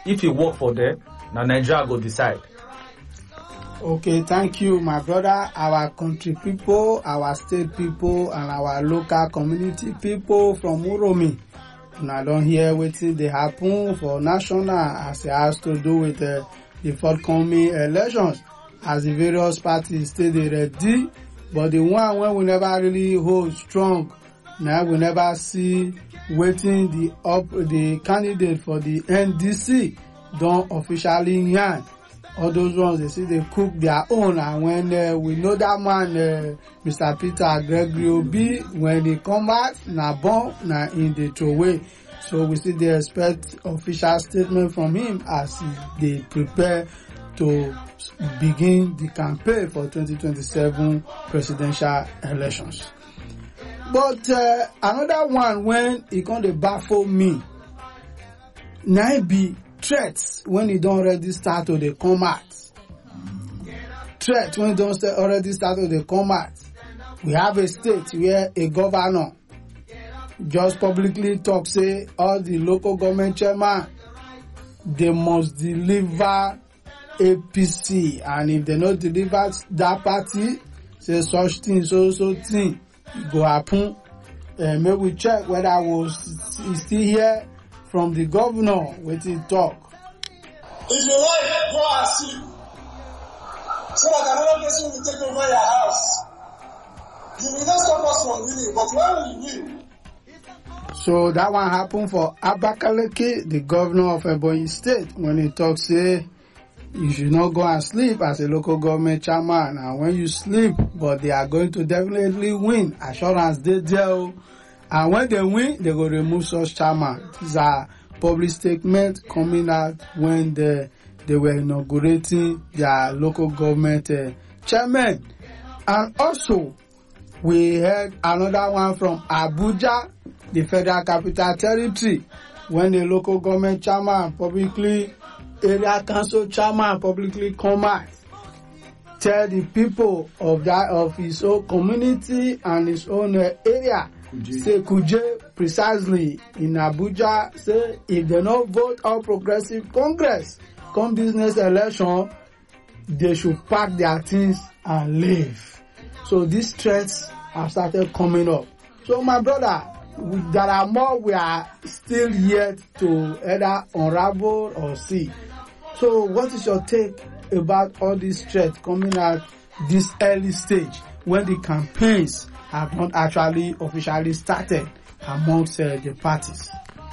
if you work for them, now Nigeria go decide. Okay, thank you, my brother. Our country people, our state people, and our local community people from Uromi. And I don't hear wetin dey happen for national as it has to do with the forthcoming elections. As the various parties stay dey ready, but the one when we never really hold strong, now we never see wetin the candidate for the NDC don officially yarn. All those ones, they see they cook their own, and when we know that man, Mr. Peter Gregory Obi, when he come out, na bomb, na in the throwaway. So we see they expect official statement from him as they prepare to begin the campaign for 2027 presidential elections. But another one when he come to baffle me, na it be threats when it don't already start to dey come out. Threats when it don't already start to dey come out. We have a state where a governor just publicly talk say all the local government chairman they must deliver APC, and if they not deliver that party, say such thing so thing go happen. May we check whether we still hear from the governor with his talk. If you like, go and sleep. So that another person will take over your house. You will not stop us from winning, but when we win. So that one happened for Abakaliki, the governor of Ebonyi State, when he talks say you should not go and sleep as a local government chairman. And when you sleep, but they are going to definitely win. Assurance they there. And when they win, they will remove such chairman. These are public statements coming out when they were inaugurating their local government chairman. And also, we heard another one from Abuja, the Federal Capital Territory, when the local government chairman publicly, area council chairman publicly come out, tell the people of his own community and his own area, say Kuje precisely in Abuja, say if they not vote All Progressive Congress come business election, they should pack their things and leave. So these threats have started coming up. So my brother, there are more we are still yet to either unravel or see. So what is your take about all these threats coming out this early stage when the campaigns have not actually officially started amongst the parties?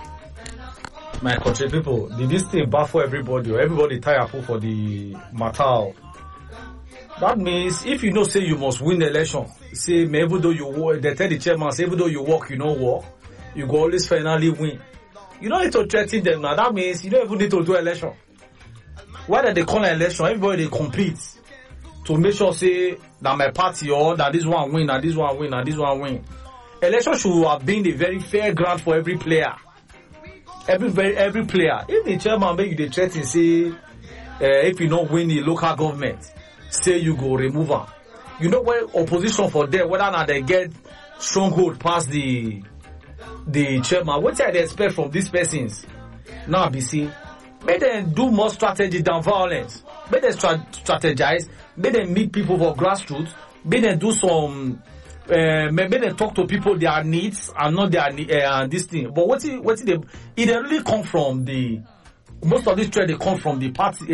My country people, did this thing baffle everybody or everybody tie for the matter? That means if you know say you must win the election, say even though you work, they tell the chairman, say even though you work, you don't work, you go always finally win. You don't need to threaten them now. That means you don't even need to do election. Whether they call an election, everybody they compete to make sure say that my party or that this one win, and this one win, and this one win. Election should have been a very fair ground for every player. Every player. If the chairman make you the threaten, say if you not win the local government, say you go remove her. You know where opposition for them, whether or not they get stronghold past the chairman. What I expect from these persons now be see. Make them do more strategy than violence. Make them strategize. Make them meet people for grassroots. Make them do some. Make them talk to people their needs and not their this thing. But what it really come from the most of this trade they come from the party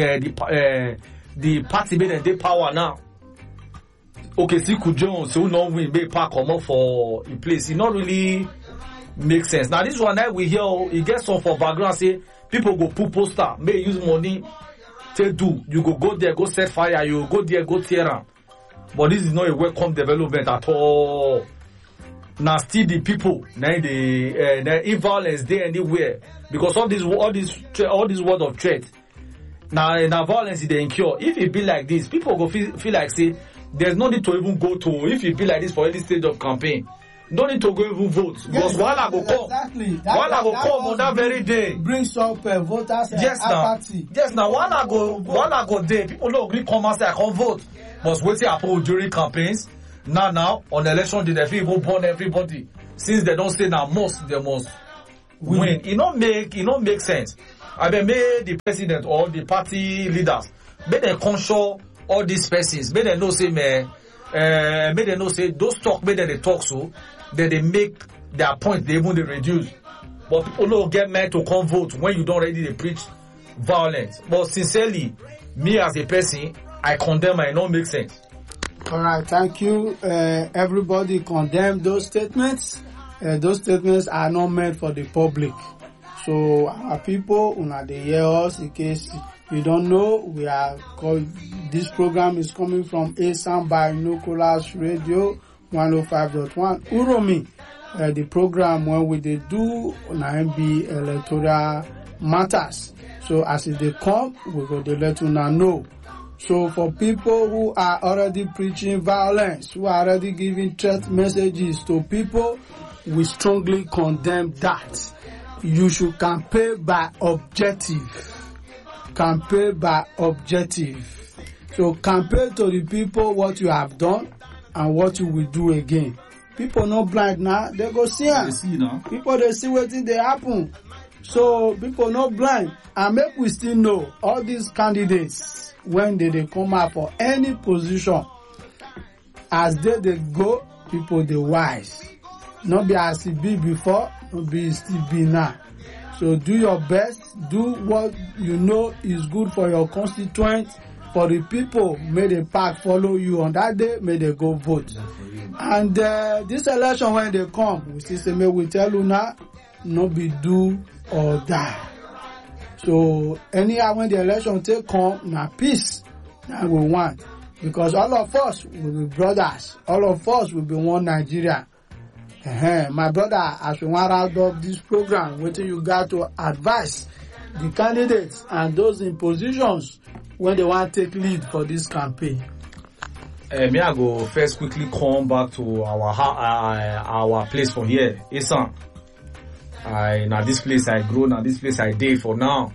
the party made them power now. Okay, see Kujon, so no win, may pack come up for a place. It not really make sense. Now this one that we hear, it gets some for background say. People go put poster, may use money to do. You go there, go set fire, you go there, go tear them. But this is not a welcome development at all. Now still the people, now the violence there anywhere. Because all this word of threat. Now violence is the incur. If it be like this, people go feel like say there's no need to even go to if it be like this for any stage of campaign. Don't need to go even vote because while I go come, exactly. While I go come on that very day, brings up voters yes, apathy. Yes, now while I go there, people don't agree come and say I can't vote. But waiting happen during campaigns. Now on election day, they feel burn everybody since they don't say now they must win. It don't make sense. I mean, may the president or the party leaders, may they console all these persons, may they know say, may they know say, those talk, may they talk so, that they make their point, they even they reduce. But people don't get mad to come vote when you don't already they preach violence. But sincerely, me as a person, I condemn and it don't make sense. Alright, thank you. Everybody condemn those statements. Those statements are not meant for the public. So our people, una dey hear us. In case you don't know, we are called. This program is coming from ASAM Binoculars Radio 105.1 Uromi. The program when we dey do on MB electoral matters. So as they come, we go to let una know. So for people who are already preaching violence, who are already giving threat messages to people, we strongly condemn that. You should campaign by objective. Campaign by objective. So campaign to the people what you have done and what you will do again. People not blind now, they go see am. People they see wetin dey happen. So people not blind, and make we still know all these candidates when they come out for any position, as they go, people they wise. Not be as it be before, not be still be now. So do your best, do what you know is good for your constituent, for the people. May the park follow you on that day, may they go vote. And this election when they come, we still say, may we tell you now, no be do or die. So anyhow when the election take come, now peace that we want. Because all of us will be brothers. All of us will be one Nigeria. My brother, as we want out of this program, what you got to advise the candidates and those in positions when they want to take lead for this campaign? Me I go first quickly come back to our place from here, Isan. Now this place I grow, now this place I dey for now.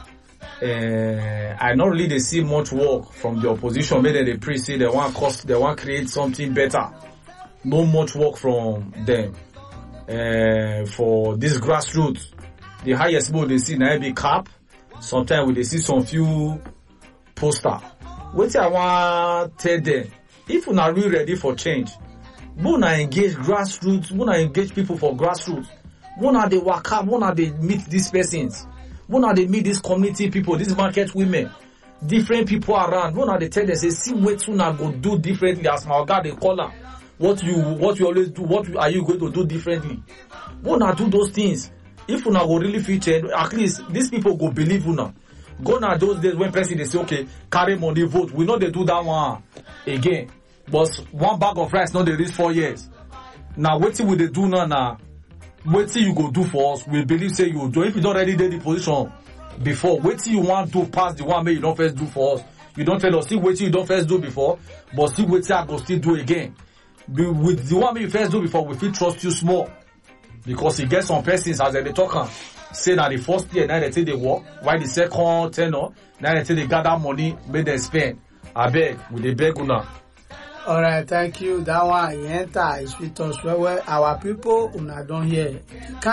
I not really they see much work from the opposition. Maybe they preach say they want create something better. No much work from them. For this grassroots, the highest mode they see now be cap. Sometimes we they see some few poster. What I want tell them, if you not really ready for change, we not engage grassroots, we not engage people for grassroots. We not they work up, we not they meet these persons, we not they meet these community people, these market women, different people around. We not they tell them say, see what you not go do differently as my God they call them. What you always do, are you going to do differently? We not do those things. If you not go really feel change, at least these people go believe you now. Go now those days when president say, okay, carry money, vote. We know they do that one again. But one bag of rice, not they reach 4 years. Now, what will they do now? What you go do for us? We believe say you do. If you don't already did the position before, what you want to pass the one may you don't first do for us. You don't tell us, see what you don't first do before, but see what I go still do again. With the one may you first do before, we feel trust you small. Because you get some persons as they talk, say that the first year, now they say they work, while the second tenor, now they say they gather money, make them spend. I beg, with the beg una. Alright, thank you. That one, enter is with us. Well, our people, una don't hear.